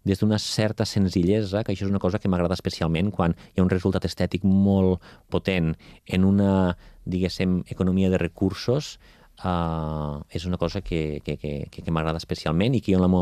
des d'una certa senzillesa, que això és una cosa que m'agrada especialment quan hi ha un resultat estètic molt potent en una, diguéssim, economia de recursos. És una cosa que m'agrada especialment i que jo en la meva